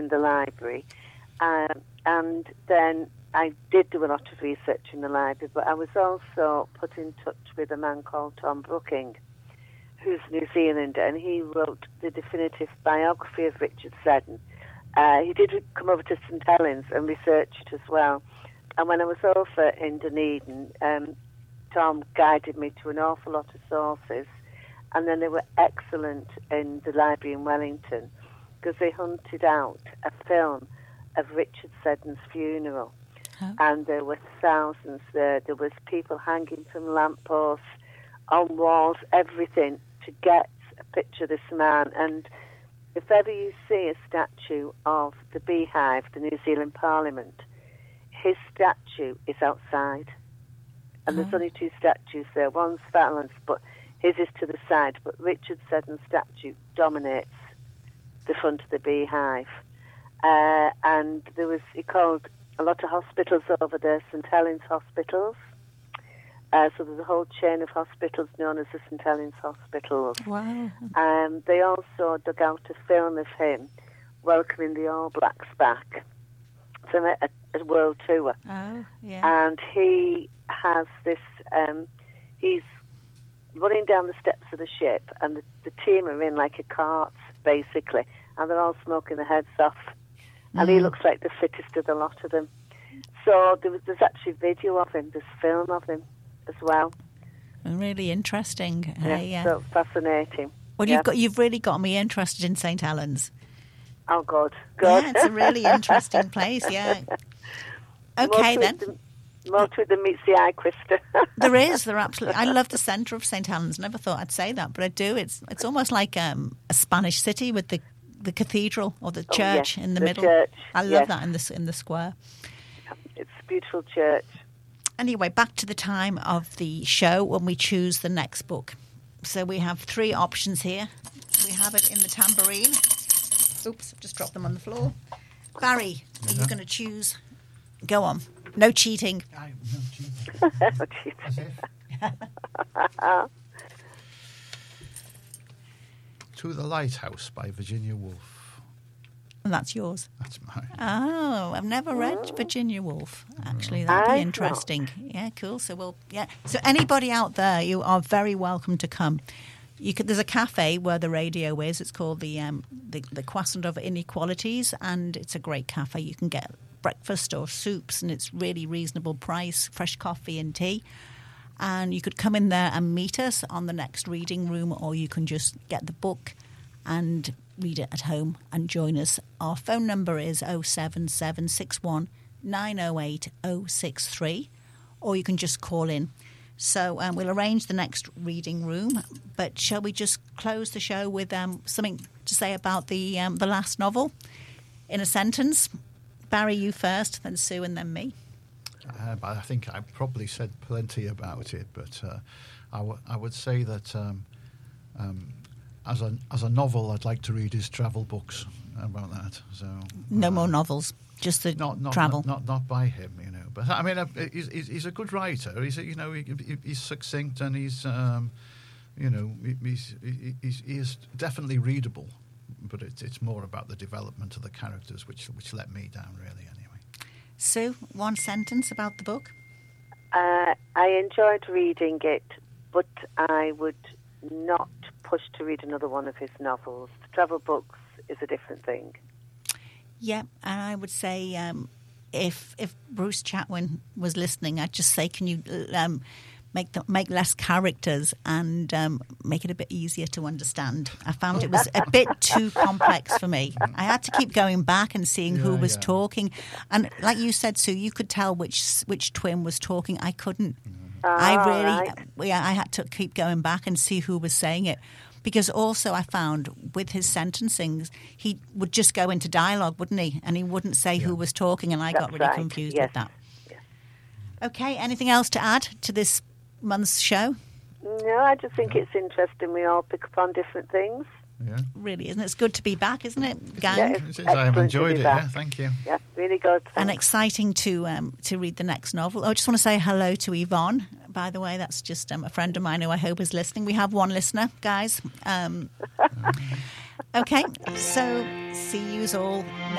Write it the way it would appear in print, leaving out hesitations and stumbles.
in the library. And then I did do a lot of research in the library, but I was also put in touch with a man called Tom Brooking, who's New Zealander, and he wrote the definitive biography of Richard Seddon. He did come over to St Helens and research it as well. And when I was over in Dunedin, Tom guided me to an awful lot of sources, and then they were excellent in the library in Wellington, because they hunted out a film of Richard Seddon's funeral. Oh. And there were thousands there. There was people hanging from lampposts, on walls, everything, to get a picture of this man. And if ever you see a statue of the Beehive, the New Zealand Parliament, his statue is outside. And there's only two statues there. One's Vatlands, but his is to the side. But Richard Seddon's statue dominates the front of the Beehive. And he called a lot of hospitals over there St Helens Hospitals. So there's a whole chain of hospitals known as the St Helens Hospitals. Wow. They also dug out a film of him welcoming the All Blacks back from a world tour. Oh, yeah. And he has this, he's running down the steps of the ship, and the team are in like a cart, basically, and they're all smoking their heads off. And he looks like the fittest of the lot of them. So there's actually video of him, there's film of him as well. Really interesting. Yeah, so fascinating. Well, you've really got me interested in St Helens. Oh, good. Yeah, it's a really interesting place, yeah. Okay, More to it than meets the eye, Krista. There absolutely. I love the centre of St Helens. Never thought I'd say that, but I do. It's almost like a Spanish city with the cathedral or the church in the middle. Church, I love that in the square. It's a beautiful church. Anyway, back to the time of the show when we choose the next book. So we have three options here. We have it in the tambourine. Oops, I've just dropped them on the floor. Barry, are you going to choose? Go on. No cheating. No cheating. No cheating. As if. To the Lighthouse by Virginia Woolf. And that's yours. That's mine. Oh, I've never read Virginia Woolf. Actually, that'd be interesting. Yeah, cool. So So anybody out there, you are very welcome to come. There's a cafe where the radio is. It's called the Croissant of Inequalities, and it's a great cafe. You can get breakfast or soups, and it's really reasonable price, fresh coffee and tea. And you could come in there and meet us on the next reading room, or you can just get the book and read it at home and join us. Our phone number is 07761 908 063, or you can just call in. So we'll arrange the next reading room, but shall we just close the show with something to say about the last novel in a sentence? Barry, you first, then Sue, and then me. I think I probably said plenty about it, but I would say that as a novel, I'd like to read his travel books. About that, so no more novels, just the travel. Not by him, you know. But I mean, he's a good writer. He's succinct, and he's he is definitely readable. But it's more about the development of the characters, which let me down, really. Anyway. Sue, one sentence about the book. I enjoyed reading it, but I would not push to read another one of his novels. The travel books is a different thing. Yeah, and I would say if Bruce Chatwin was listening, I'd just say, can you make less characters and make it a bit easier to understand? I found it was a bit too complex for me. I had to keep going back and seeing who was talking. And like you said, Sue, you could tell which twin was talking. I couldn't. I had to keep going back and see who was saying it. Because also I found with his sentencings, he would just go into dialogue, wouldn't he? And he wouldn't say who was talking, and I got really confused with that. Yes. Okay, anything else to add to this month's show? No, I just think it's interesting. We all pick up on different things. Yeah. Really, isn't it? It's good to be back, isn't it, gang? Yeah, I have enjoyed it. Yeah, thank you. Yeah, really good. Thanks. And exciting to read the next novel. I just want to say hello to Yvonne. By the way, that's just a friend of mine who I hope is listening. We have one listener, guys. Okay, so see yous all next